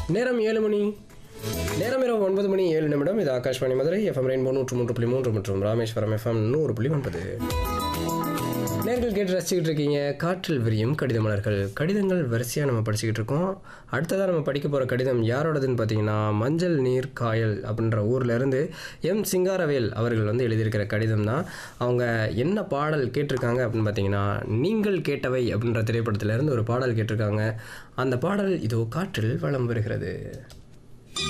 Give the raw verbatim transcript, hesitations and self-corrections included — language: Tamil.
நேரம் ஏழு மணி நேரம் இரவு ஒன்பது மணி ஏழு நிமிடம். இது ஆகாஷ்வாணி மதுரை எஃப்எம் ரெயின்போ நூற்று மூன்று புள்ளி மூன்று மற்றும் ராமேஸ்வரம் எஃப்எம் நூறு புள்ளி ஒன்பது. நேர்கள் கேட்டு ரசிச்சுக்கிட்டு இருக்கீங்க காற்றில் விரியும் கடித மலர்கள். கடிதங்கள் வரிசையாக நம்ம படிச்சுக்கிட்டு இருக்கோம். அடுத்ததாக நம்ம படிக்க போகிற கடிதம் யாரோடதுன்னு பார்த்தீங்கன்னா மஞ்சள் நீர் காயல் அப்படின்ற ஊர்லேருந்து எம் சிங்காரவேல் அவர்கள் வந்து எழுதியிருக்கிற கடிதம் தான். அவங்க என்ன பாடல் கேட்டிருக்காங்க அப்படின்னு பார்த்தீங்கன்னா நீங்கள் கேட்டவை அப்படின்ற திரைப்படத்திலேருந்து ஒரு பாடல் கேட்டிருக்காங்க. அந்த பாடல் இதோ காற்றில் வலம் வருகிறது.